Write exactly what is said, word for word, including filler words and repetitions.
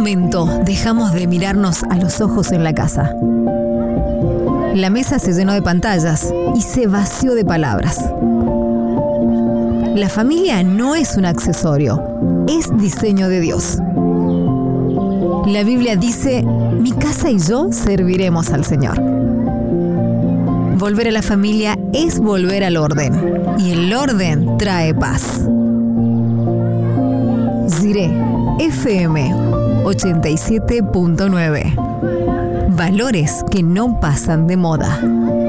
momento dejamos de mirarnos a los ojos en la casa. La mesa se llenó de pantallas y se vació de palabras. La familia no es un accesorio, es diseño de Dios. La Biblia dice: mi casa y yo serviremos al Señor. Volver a la familia es volver al orden, y el orden trae paz. Jiré F M ochenta y siete punto nueve. Valores que no pasan de moda.